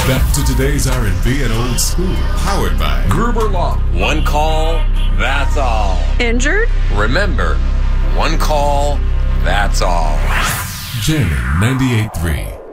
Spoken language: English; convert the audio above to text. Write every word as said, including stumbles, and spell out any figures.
Back to today's R and B and old school, powered by Gruber Law. One call, that's all. Injured? Remember, one call, that's all. Jamming ninety-eight point three.